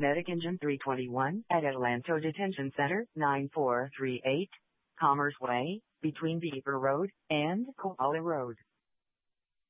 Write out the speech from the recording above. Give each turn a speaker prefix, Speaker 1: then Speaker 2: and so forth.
Speaker 1: Medic Engine 321 at Adelanto Detention Center, 9438 Commerce Way, between Beaver Road and Koala Road.